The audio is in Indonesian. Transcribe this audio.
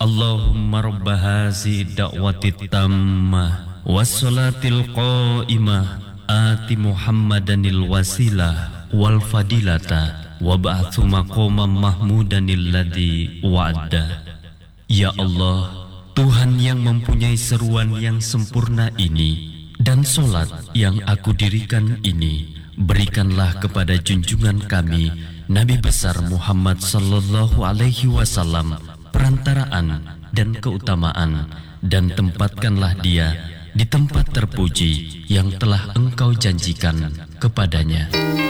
Allahumma rabba hazi da'wati tammah wassalatil qa'imah ati Muhammadanil wasilah wal fadilata wa ba'athu maqaman mahmudanil ladzi wa'ada. Ya Allah, Tuhan yang mempunyai seruan yang sempurna ini dan solat yang aku dirikan ini, berikanlah kepada junjungan kami Nabi besar Muhammad sallallahu alaihi wasallam perantaraan dan keutamaan, dan tempatkanlah dia di tempat terpuji yang telah Engkau janjikan kepadanya.